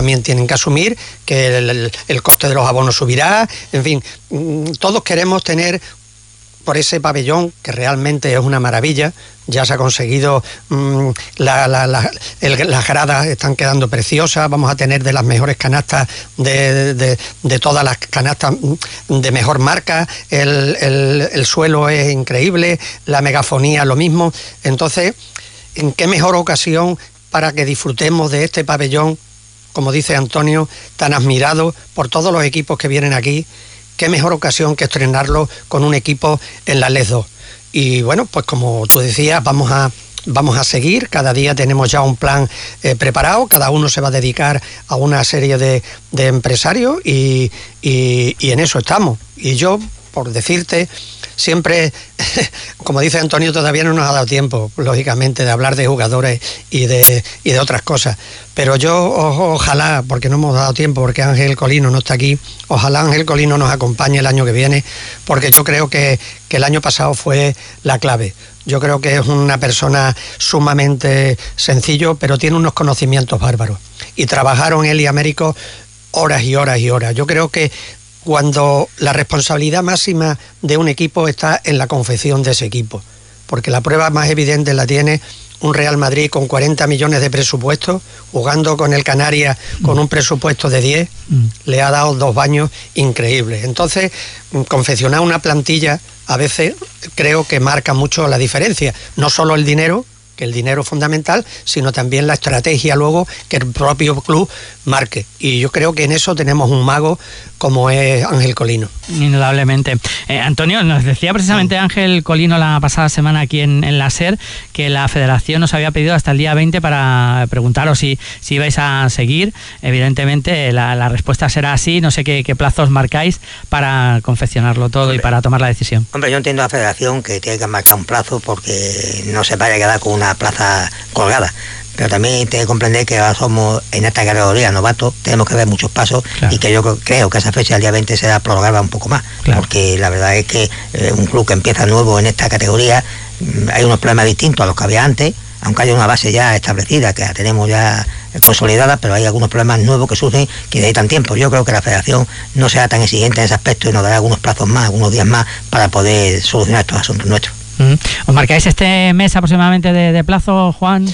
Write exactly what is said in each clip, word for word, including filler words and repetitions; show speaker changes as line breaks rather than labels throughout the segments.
también tienen que asumir que el, el, el coste de los abonos subirá, en fin, todos queremos tener por ese pabellón, que realmente es una maravilla. Ya se ha conseguido, mmm, la, la, la, el, las gradas están quedando preciosas, vamos a tener de las mejores canastas, de, de, de todas las canastas de mejor marca, el, el, el suelo es increíble, la megafonía lo mismo. Entonces, ¿en qué mejor ocasión para que disfrutemos de este pabellón, como dice Antonio, tan admirado por todos los equipos que vienen aquí? Qué mejor ocasión que estrenarlo con un equipo en la L E D dos. Y bueno, pues como tú decías, vamos a, vamos a seguir, cada día tenemos ya un plan eh, preparado, cada uno se va a dedicar a una serie de, de empresarios y, y, y en eso estamos. Y yo, por decirte, siempre, como dice Antonio, todavía no nos ha dado tiempo, lógicamente, de hablar de jugadores y de, y de otras cosas. Pero yo, o, ojalá, porque no hemos dado tiempo, porque Ángel Colino no está aquí, ojalá Ángel Colino nos acompañe el año que viene, porque yo creo que, que el año pasado fue la clave. Yo creo que es una persona sumamente sencillo, pero tiene unos conocimientos bárbaros. Y trabajaron él y Américo horas y horas y horas. Yo creo que cuando la responsabilidad máxima de un equipo está en la confección de ese equipo, porque la prueba más evidente la tiene un Real Madrid con cuarenta millones de presupuesto, jugando con el Canarias con un presupuesto de diez, mm. le ha dado dos baños increíbles. Entonces, confeccionar una plantilla a veces creo que marca mucho la diferencia, no solo el dinero, que el dinero es fundamental, sino también la estrategia luego que el propio club marque. Y yo creo que en eso tenemos un mago como es Ángel Colino.
Indudablemente. Eh, Antonio, nos decía precisamente Ángel Colino la pasada semana aquí en, en la SER que la Federación nos había pedido hasta el día veinte para preguntaros si, si ibais a seguir. Evidentemente la, la respuesta será sí. No sé qué, qué plazos marcáis para confeccionarlo todo. Hombre, y para tomar la decisión.
Hombre, yo entiendo a la Federación que tiene que marcar un plazo porque no se vaya a quedar con una plaza colgada. Pero también tiene que comprender que ahora somos en esta categoría novatos, tenemos que ver muchos pasos, claro. Y que yo creo que esa fecha, el día veinte, será prorrogada un poco más, claro. Porque la verdad es que eh, un club que empieza nuevo en esta categoría, hay unos problemas distintos a los que había antes, aunque haya una base ya establecida, que la tenemos ya consolidada, pero hay algunos problemas nuevos que surgen que necesitan tiempo. Yo creo que la Federación no será tan exigente en ese aspecto y nos dará algunos plazos más, algunos días más, para poder solucionar estos asuntos nuestros.
Mm. ¿Os marcáis este mes aproximadamente de, de plazo, Juan?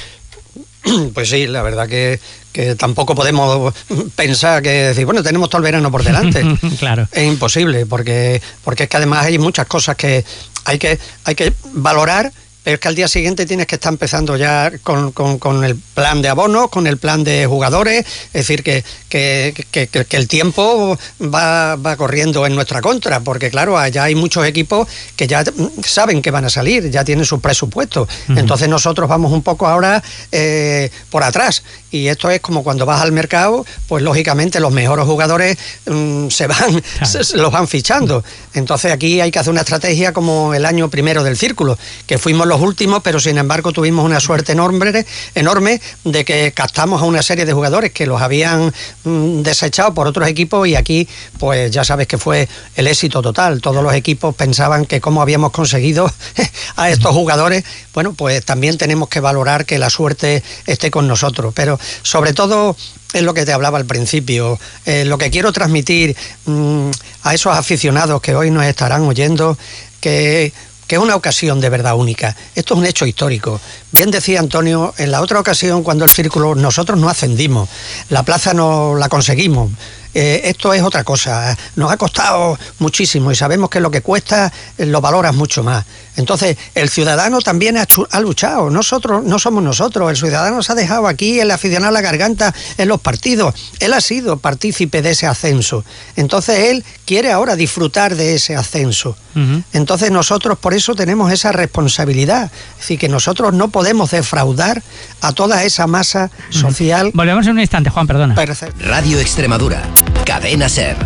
Pues sí, la verdad que, que tampoco podemos pensar que decir, bueno, tenemos todo el verano por delante.
Claro.
Es imposible, porque, porque es que además hay muchas cosas que hay que, hay que valorar, pero es que al día siguiente tienes que estar empezando ya con, con, con el plan de abonos, con el plan de jugadores, es decir, que, que, que, que el tiempo va, va corriendo en nuestra contra, porque claro, allá hay muchos equipos que ya saben que van a salir, ya tienen sus presupuestos, uh-huh. Entonces nosotros vamos un poco ahora eh, por atrás, y esto es como cuando vas al mercado, pues lógicamente los mejores jugadores um, se van, claro. se, se los van fichando, entonces aquí hay que hacer una estrategia como el año primero del círculo, que fuimos los últimos, pero sin embargo tuvimos una suerte enorme, enorme de que captamos a una serie de jugadores que los habían mm, desechado por otros equipos, y aquí pues ya sabes que fue el éxito total. Todos los equipos pensaban que cómo habíamos conseguido a estos jugadores. Bueno, pues también tenemos que valorar que la suerte esté con nosotros, pero sobre todo es lo que te hablaba al principio, eh, lo que quiero transmitir mmm, a esos aficionados que hoy nos estarán oyendo, que que es una ocasión de verdad única. Esto es un hecho histórico. Bien decía Antonio, en la otra ocasión, cuando el círculo, nosotros no ascendimos, la plaza no la conseguimos. Eh, esto es otra cosa, nos ha costado muchísimo y sabemos que lo que cuesta eh, lo valoras mucho más. Entonces, el ciudadano también ha, ha luchado, nosotros no somos nosotros, el ciudadano se ha dejado aquí, el aficionado a la garganta en los partidos, él ha sido partícipe de ese ascenso, entonces él quiere ahora disfrutar de ese ascenso. Uh-huh. Entonces nosotros por eso tenemos esa responsabilidad, es decir, que nosotros no podemos defraudar a toda esa masa social.
Uh-huh. Volvemos en un instante, Juan, perdona.
Perfecto. Radio Extremadura, Cadena SER.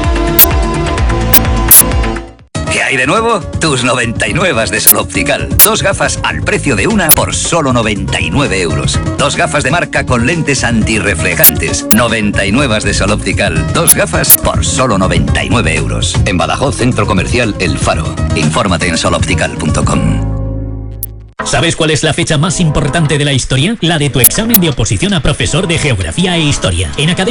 ¿Qué hay de nuevo? Tus noventa y nueve de Sol Optical. Dos gafas al precio de una por solo noventa y nueve euros. Dos gafas de marca con lentes antirreflejantes. noventa y nueve de Sol Optical. Dos gafas por solo noventa y nueve euros. En Badajoz, Centro Comercial El Faro. Infórmate en sol optical punto com.
¿Sabes cuál es la fecha más importante de la historia? La de tu examen de oposición a profesor de Geografía e Historia. En Academia